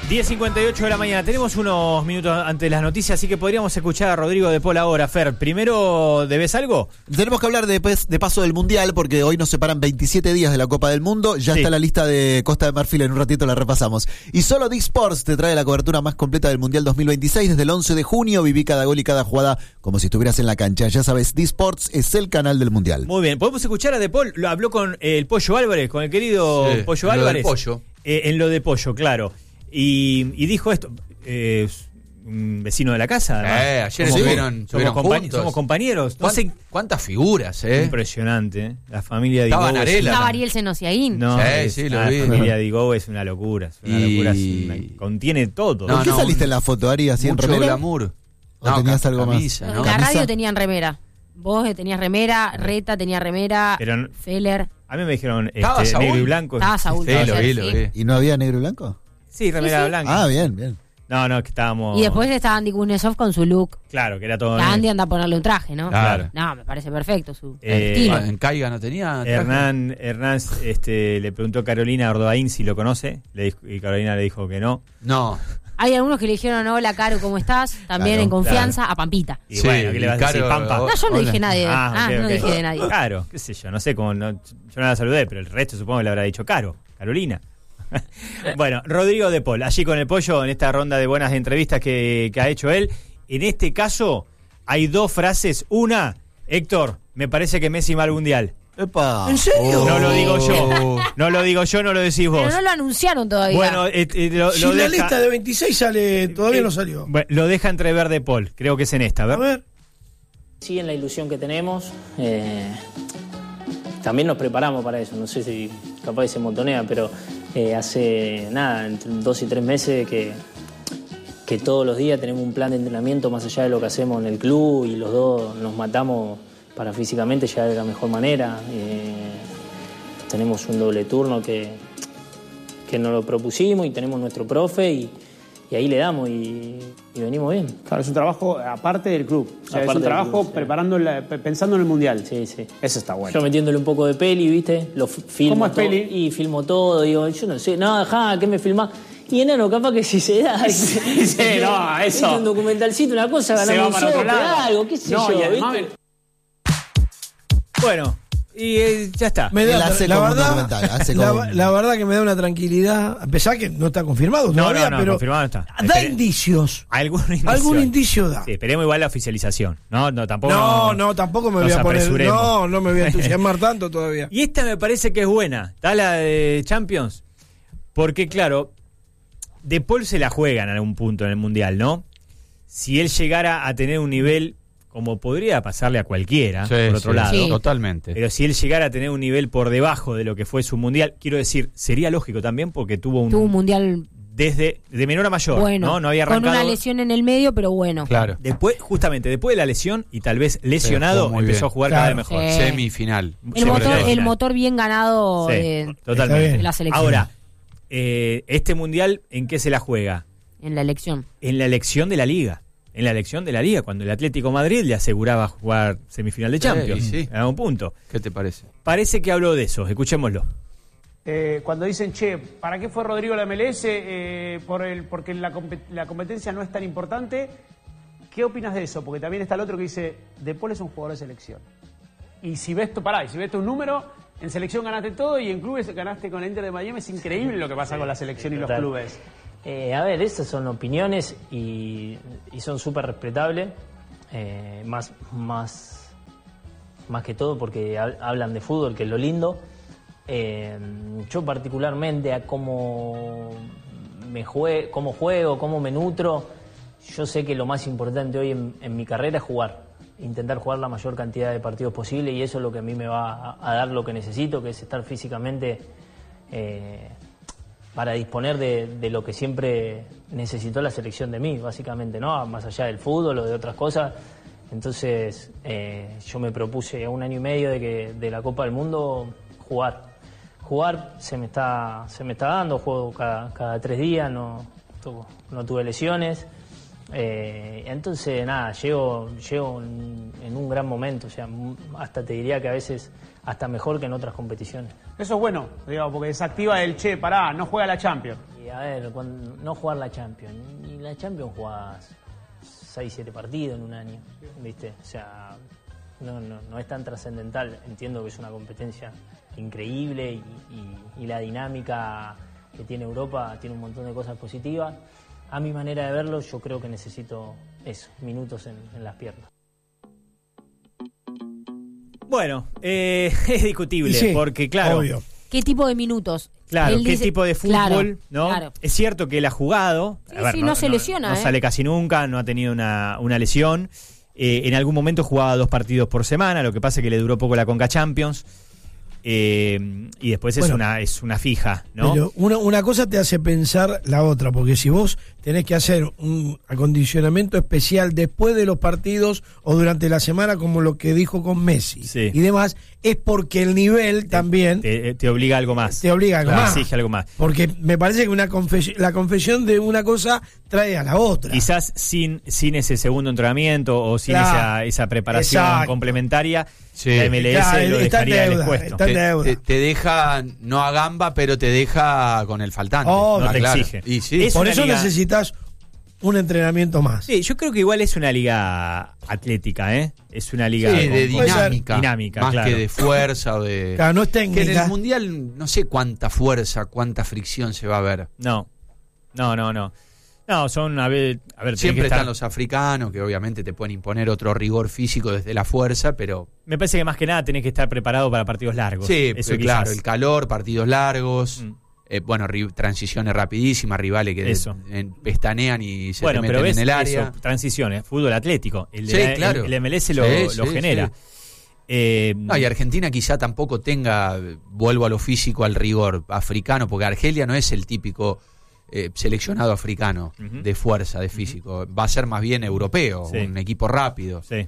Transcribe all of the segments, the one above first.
10:58 de la mañana. Tenemos unos minutos antes de las noticias, así que podríamos escuchar a Rodrigo de Paul ahora. Fer, primero, ¿debes algo? Tenemos que hablar de paso del Mundial, porque hoy nos separan 27 días de la Copa del Mundo. Ya está la lista de Costa de Marfil, en un ratito la repasamos. Y solo D-Sports te trae la cobertura más completa del Mundial 2026. Desde el 11 de junio viví cada gol y cada jugada como si estuvieras en la cancha. Ya sabes, D-Sports es el canal del Mundial. Muy bien, podemos escuchar a de Paul. Lo habló con el Pollo Álvarez, con el querido Pollo Álvarez. Pollo. En lo de Pollo, claro. Y dijo esto, un vecino de la casa. Ayer estuvieron juntos. Somos compañeros. No sé ¿Cuántas figuras, Impresionante, La familia Estaba Digo. Estaba Ariel Senosiaín. No, sí, lo la vi. familia Digo es una locura. Contiene todo. ¿Por qué saliste en la foto, Ari, así en mucho remera? glamour. ¿O tenías algo camisa, más? ¿no? La radio tenían remera. Vos tenías remera, Reta tenía remera, Pero Feller. a mí me dijeron ¿Estaba Saúl? negro y blanco. Estaba Saúl. Sí, lo vi. ¿Y no había negro y blanco? Sí, remera Sí. blanca. Ah, bien. No, que estábamos... Y después estaba Andy Kuznetsov con su look. Claro, que era todo... Que Andy anda a ponerle un traje, ¿no? Claro. No, me parece perfecto su estilo. En Caiga no tenía. Hernán le preguntó a Carolina Ordoaín si lo conoce, y Carolina le dijo que no. No. Hay algunos que le dijeron, hola, Caro, ¿cómo estás? También Claro, en confianza, a Pampita. Y bueno, ¿qué le vas a decir? Caro, Pampa. No, yo no dije nadie. Ok. No dije de nadie. Claro, qué sé yo, no sé cómo... yo no la saludé, pero el resto supongo que le habrá dicho Carolina. Bueno, Rodrigo de Paul, allí con el Pollo en esta ronda de buenas entrevistas que ha hecho él. En este caso hay dos frases. Una, Héctor, me parece que Messi va al Mundial. ¡Epa! ¿En serio? No lo digo yo. No lo digo yo, no lo decís vos. Pero no lo anunciaron todavía. Bueno, Si la lista de 26 sale, todavía no salió. Bueno, lo deja entrever de Paul, creo que es en esta. A ver. Sí, en la ilusión que tenemos, también nos preparamos para eso. No sé si capaz se montonea, pero hace nada, entre 2 y 3 meses que todos los días tenemos un plan de entrenamiento más allá de lo que hacemos en el club y los dos nos matamos para físicamente llegar de la mejor manera. Tenemos un doble turno que nos lo propusimos y tenemos nuestro profe y ahí le damos y venimos bien. Claro, es un trabajo aparte del club. O sea, Aparte es un del trabajo club, pensando en el Mundial. Sí. Eso está bueno. Yo metiéndole un poco de peli, ¿viste? Lo filmo. ¿Cómo es todo, peli? y filmo todo, digo, yo no sé, no, ¿qué me filmás? Y enano, capaz que si se da. Sí, no, eso. ¿viste? Un documentalcito, una cosa, Se ganamos va un para otro sope, lado. algo, qué sé No, yo, y además, ¿viste? Bueno, y ya está. Él hace como un documental, hace como la verdad que me da una tranquilidad, a pesar que no está confirmado todavía, pero confirmado no está. da indicios. Algún indicio da. Sí, esperemos igual la oficialización. No, tampoco. No, tampoco me nos voy a poner. apresuremos. No me voy a entusiasmar tanto todavía. Y esta me parece que es buena. Está la de Champions. Porque, claro, De Paul se la juega en algún punto en el Mundial, ¿no? Si él llegara a tener un nivel, como podría pasarle a cualquiera, por otro lado. Sí. Totalmente. Pero si él llegara a tener un nivel por debajo de lo que fue su Mundial, quiero decir, sería lógico también porque tuvo un mundial de menor a mayor, bueno, ¿no? Había arrancado. con una lesión en el medio, pero bueno. Claro. Después de la lesión y tal vez lesionado, jugó muy empezó bien. a jugar cada vez mejor. Sí. Semifinal. El motor bien ganado Sí, totalmente. de la selección. Ahora, este Mundial, ¿en qué se la juega? En la elección. En la elección de la Liga. En la elección de la Liga, cuando el Atlético Madrid le aseguraba jugar semifinal de Champions. Sí. En algún punto. ¿Qué te parece? Parece que habló de eso, escuchémoslo. Cuando dicen, che, ¿para qué fue Rodrigo a la MLS? Porque la competencia no es tan importante. ¿Qué opinas de eso? Porque también está el otro que dice, De Paul es un jugador de selección. Y si ves un número, en selección ganaste todo y en clubes ganaste con el Inter de Miami. Es increíble lo que pasa con la selección y los clubes. A ver, estas son opiniones y son súper respetables, más que todo porque hablan de fútbol, que es lo lindo. Yo particularmente a cómo juego, cómo me nutro, yo sé que lo más importante hoy en mi carrera es jugar, intentar jugar la mayor cantidad de partidos posible y eso es lo que a mí me va a dar lo que necesito, que es estar físicamente para disponer de lo que siempre necesitó la selección de mí, básicamente, ¿no? Más allá del fútbol o de otras cosas. Entonces, yo me propuse a 1 año y medio de la Copa del Mundo jugar se me está dando, juego cada 3 días, no tuve lesiones. Entonces, nada, llego en un gran momento, o sea, hasta te diría que a veces hasta mejor que en otras competiciones. Eso es bueno, digamos, porque desactiva el, che, pará, no juega la Champions. Y a ver, no jugar la Champions. Y la Champions jugás 6-7 partidos en un año, ¿viste? O sea, no es tan trascendental. Entiendo que es una competencia increíble y la dinámica que tiene Europa tiene un montón de cosas positivas. A mi manera de verlo, yo creo que necesito eso, minutos en las piernas. Bueno, es discutible, Sí, porque claro... obvio. ¿Qué tipo de minutos? Claro, Él qué dice- tipo de fútbol, Claro, ¿no? claro. Es cierto que él ha jugado. Sí, no se lesiona, No sale casi nunca, no ha tenido una lesión. En algún momento jugaba 2 partidos por semana, lo que pasa es que le duró poco la Conca Champions. Y después Bueno, es una fija, ¿no? Pero una cosa te hace pensar la otra, porque si vos tenés que hacer un acondicionamiento especial después de los partidos o durante la semana, como lo que dijo con Messi Sí. y demás, es porque el nivel también Te obliga a algo más. te obliga a algo Te más. exige algo más. Porque me parece que la confesión de una cosa trae a la otra. Quizás sin ese segundo entrenamiento o sin Claro. esa preparación Exacto. complementaria, Sí. la MLS Claro, lo está en dejaría deuda, expuesto. está en deuda. Te deja, no a gamba, pero te deja con el faltante. Oh, no te claro. exige. Y sí, Es Por una eso liga- necesitas un entrenamiento más. Sí, yo creo que igual es una liga atlética, ¿eh? Es una liga sí, de puede ser. dinámica. Más claro. que de fuerza o de... Claro, no es Que en técnica. el Mundial no sé cuánta fuerza, cuánta fricción se va a ver. No, son, a ver tenés Siempre que estar- están los africanos que obviamente te pueden imponer otro rigor físico desde la fuerza, pero... Me parece que más que nada tenés que estar preparado para partidos largos. Sí, Eso claro, quizás. el calor, partidos largos, transiciones rapidísimas, rivales que Eso. pestanean y se Bueno, te pero meten ves en el área. eso, transiciones, fútbol atlético. El, Sí, claro. el MLS Sí, lo sí, genera. sí. No, y Argentina quizá tampoco tenga, vuelvo a lo físico, al rigor africano, porque Argelia no es el típico seleccionado africano Ujú. de fuerza, de físico. Va a ser más bien europeo, Sí. un equipo rápido. Sí.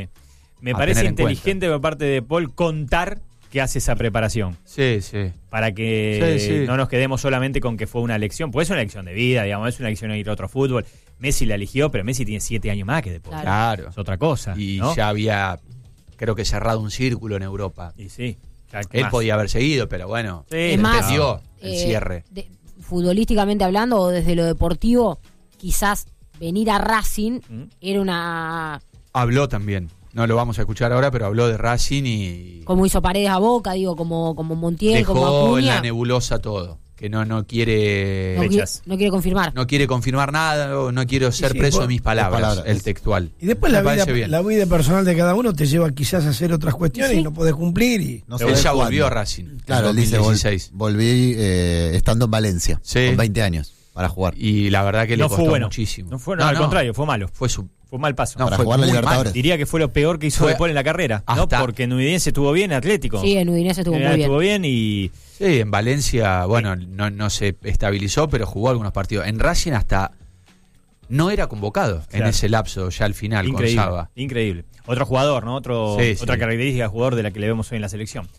Me A parece tener en inteligente por parte de Paul contar que hace esa preparación. Sí, sí. Para que Sí, sí. no nos quedemos solamente con que fue una elección. Pues es una elección de vida, digamos, es una elección de ir a otro fútbol. Messi la eligió, pero Messi tiene 7 años más que De Paul. Claro. Claro. Es otra cosa. Y ¿no? ya había, creo que cerrado un círculo en Europa. Y sí. ya, ¿qué Él más? podía haber seguido, pero bueno, Sí, Es más, entendió el cierre. Futbolísticamente hablando o desde lo deportivo, quizás venir a Racing ¿Mm? era una... Habló también. No lo vamos a escuchar ahora, pero habló de Racing y Como hizo Paredes a Boca, digo, como Montiel, como dejó en la Acuña. nebulosa todo. Que no quiere No, Fechas. no quiere confirmar. no quiere confirmar nada, no quiero ser sí, preso por- de mis palabras, palabras. el textual. Y después Me la parece bien. vida personal de cada uno te lleva quizás a hacer otras cuestiones Sí. y no podés cumplir. Y No Él sabés ya cuándo. volvió a Racing. Claro, en él dice, 2016. volví estando en Valencia, Sí. con 20 años, para jugar. Y la verdad que le No costó fue bueno. muchísimo. No fue, no, al contrario, fue malo. Fue su Fue un mal paso. No, Para fue jugar la muy Libertadores. mal. Diría que fue lo peor que hizo Fue De Paul en la carrera, ¿no? hasta- Porque en Udinese estuvo bien, Atlético. Sí, en Udinese estuvo muy bien. Estuvo bien y Sí, en Valencia, bueno, no se estabilizó, pero jugó algunos partidos. En Racing hasta no era convocado en Claro. ese lapso ya al final con increíble. Saba. Increíble. Otro jugador, ¿no? Sí, Otra sí. característica de jugador de la que le vemos hoy en la selección.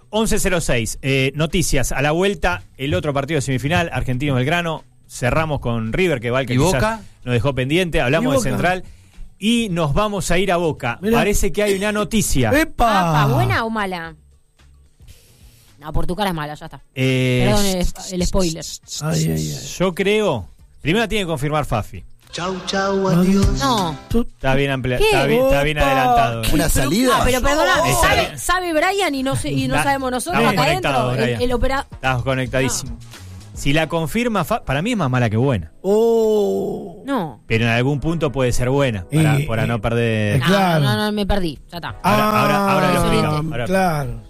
11:06. Noticias. A la vuelta, el otro partido de semifinal, Argentinos Belgrano. Cerramos con River, que Valca ¿Y quizás Boca? nos dejó pendiente. Hablamos ¿Y de Boca? Central. Y nos vamos a ir a Boca. Mirá. Parece que hay una noticia. ¡Epa! ¿Buena o mala? No, por tu cara es mala, ya está. Eh, Perdón el spoiler. Ay, ay, ay. Yo creo. Primero la tiene que confirmar Fafi. No. Está bien, ¿Qué? está bien Opa. adelantado. ¿Una salida? Ah, pero perdona, Está sabe Brian y no Está- sabemos nosotros estamos acá conectados, adentro. Brian. El operador. Estás conectadísimo. Si la confirma, para mí es más mala que buena. Oh. No. Pero en algún punto puede ser buena. Para no perder. Claro. No, me perdí. Ya está. Ahora lo excelente. explico. Ahora- Claro.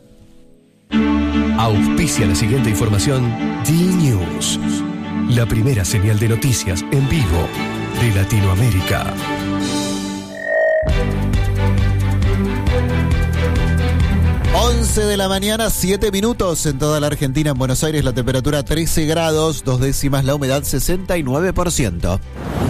Auspicia la siguiente información D-News, la primera señal de noticias en vivo de Latinoamérica. De la mañana, 7 minutos en toda la Argentina. En Buenos Aires la temperatura 13 grados, 2 décimas, la humedad 69%.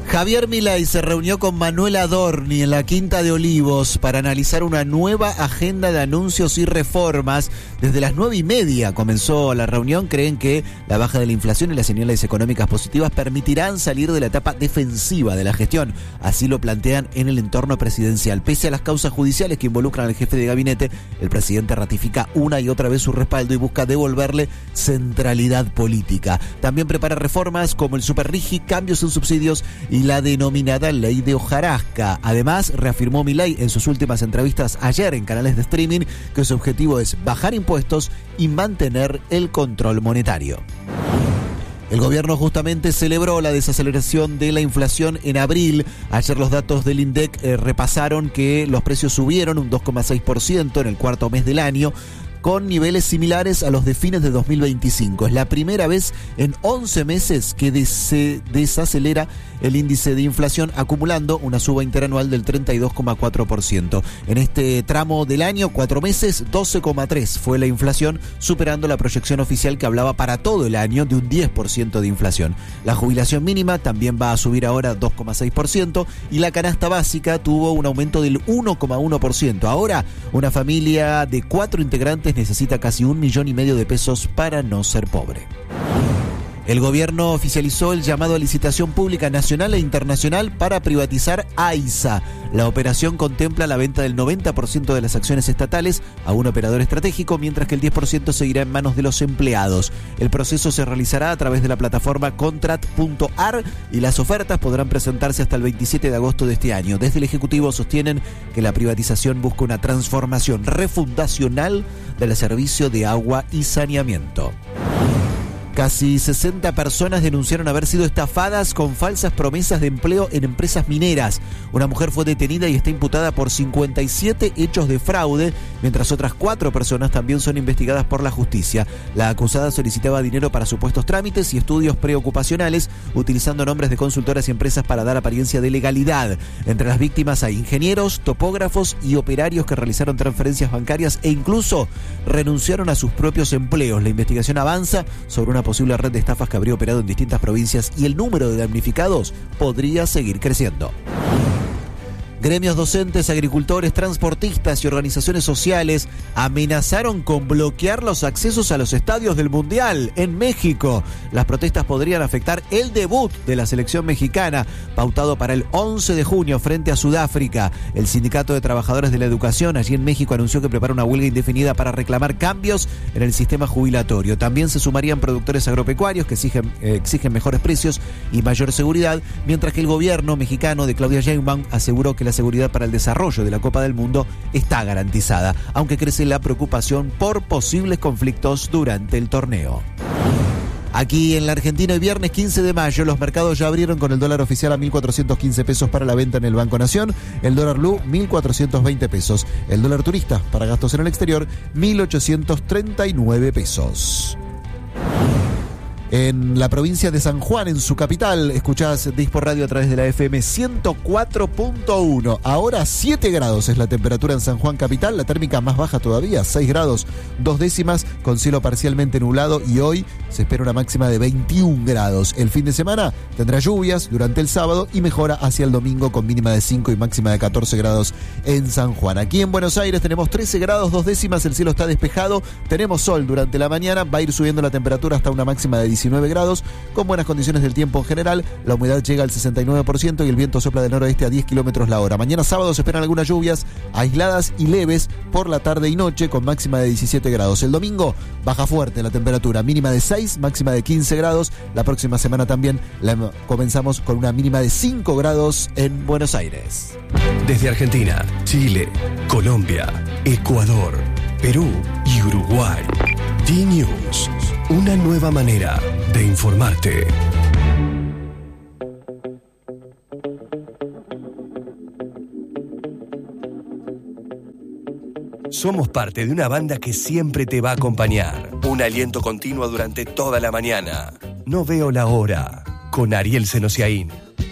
Javier Milei se reunió con Manuel Adorni en la Quinta de Olivos para analizar una nueva agenda de anuncios y reformas. Desde las 9:30 comenzó la reunión. Creen que la baja de la inflación y las señales económicas positivas permitirán salir de la etapa defensiva de la gestión. Así lo plantean en el entorno presidencial. Pese a las causas judiciales que involucran al jefe de gabinete, el presidente ratifica una y otra vez su respaldo y busca devolverle centralidad política. También prepara reformas como el Superrigi, cambios en subsidios y la denominada ley de hojarasca. Además, reafirmó Milei en sus últimas entrevistas ayer en canales de streaming que su objetivo es bajar impuestos y mantener el control monetario. El gobierno justamente celebró la desaceleración de la inflación en abril. Ayer los datos del INDEC repasaron que los precios subieron un 2,6% en el cuarto mes del año, con niveles similares a los de fines de 2025. Es la primera vez en 11 meses que se desacelera el índice de inflación, acumulando una suba interanual del 32,4%. En este tramo del año, 4 meses, 12,3% fue la inflación, superando la proyección oficial que hablaba para todo el año de un 10% de inflación. La jubilación mínima también va a subir ahora 2,6% y la canasta básica tuvo un aumento del 1,1%. Ahora, una familia de 4 integrantes necesita casi 1,5 millones de pesos para no ser pobre. El gobierno oficializó el llamado a licitación pública nacional e internacional para privatizar AISA. La operación contempla la venta del 90% de las acciones estatales a un operador estratégico, mientras que el 10% seguirá en manos de los empleados. El proceso se realizará a través de la plataforma contract.ar y las ofertas podrán presentarse hasta el 27 de agosto de este año. Desde el Ejecutivo sostienen que la privatización busca una transformación refundacional del servicio de agua y saneamiento. Casi 60 personas denunciaron haber sido estafadas con falsas promesas de empleo en empresas mineras. Una mujer fue detenida y está imputada por 57 hechos de fraude, mientras otras 4 personas también son investigadas por la justicia. La acusada solicitaba dinero para supuestos trámites y estudios preocupacionales, utilizando nombres de consultoras y empresas para dar apariencia de legalidad. Entre las víctimas hay ingenieros, topógrafos y operarios que realizaron transferencias bancarias e incluso renunciaron a sus propios empleos. La investigación avanza sobre una posible red de estafas que habría operado en distintas provincias y el número de damnificados podría seguir creciendo. Gremios docentes, agricultores, transportistas y organizaciones sociales amenazaron con bloquear los accesos a los estadios del Mundial en México. Las protestas podrían afectar el debut de la selección mexicana, pautado para el 11 de junio frente a Sudáfrica. El Sindicato de Trabajadores de la Educación allí en México anunció que prepara una huelga indefinida para reclamar cambios en el sistema jubilatorio. También se sumarían productores agropecuarios que exigen mejores precios y mayor seguridad, mientras que el gobierno mexicano de Claudia Sheinbaum aseguró que la seguridad para el desarrollo de la Copa del Mundo está garantizada, aunque crece la preocupación por posibles conflictos durante el torneo. Aquí en la Argentina, el viernes 15 de mayo, los mercados ya abrieron con el dólar oficial a 1.415 pesos para la venta en el Banco Nación, el dólar blue 1.420 pesos, el dólar turista para gastos en el exterior 1.839 pesos. En la provincia de San Juan, en su capital, escuchás Dispor Radio a través de la FM 104.1. Ahora 7 grados es la temperatura en San Juan capital, la térmica más baja todavía, 6 grados 2 décimas, con cielo parcialmente nublado, y hoy se espera una máxima de 21 grados. El fin de semana tendrá lluvias durante el sábado y mejora hacia el domingo con mínima de 5 y máxima de 14 grados en San Juan. Aquí en Buenos Aires tenemos 13 grados 2 décimas, el cielo está despejado, tenemos sol durante la mañana, va a ir subiendo la temperatura hasta una máxima de 19 grados, con buenas condiciones del tiempo en general. La humedad llega al 69% y el viento sopla del noroeste a 10 kilómetros la hora. Mañana sábado se esperan algunas lluvias aisladas y leves por la tarde y noche, con máxima de 17 grados. El domingo baja fuerte la temperatura, mínima de 6, máxima de 15 grados. La próxima semana también comenzamos con una mínima de 5 grados en Buenos Aires. Desde Argentina, Chile, Colombia, Ecuador, Perú y Uruguay. D-News, una nueva manera de informarte. Somos parte de una banda que siempre te va a acompañar. Un aliento continuo durante toda la mañana. No veo la hora. Con Ariel Senosiaín.